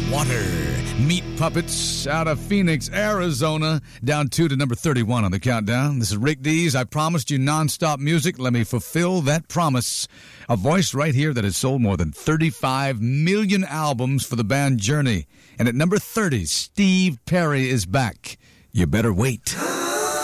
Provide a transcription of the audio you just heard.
Water. Meat Puppets out of Phoenix, Arizona. Down 2 to number 31 on the countdown. This is Rick Dees. I promised you nonstop music. Let me fulfill that promise. A voice right here that has sold more than 35 million albums for the band Journey. And at number 30, Steve Perry is back. You better wait.